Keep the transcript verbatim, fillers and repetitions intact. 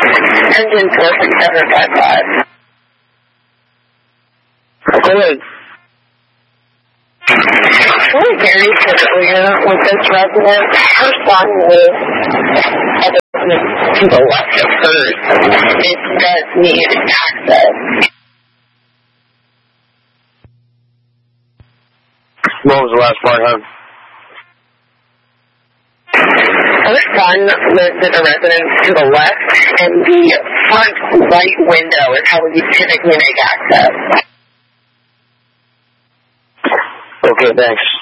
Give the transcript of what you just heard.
Engine four six seven five five. Go ahead. Really very familiar with this resident. Her son lives to the left of hers. It does need access. What was the last part, hon? Her son lives in a residence to the left, and the front right window is how we typically make access. Okay, thanks.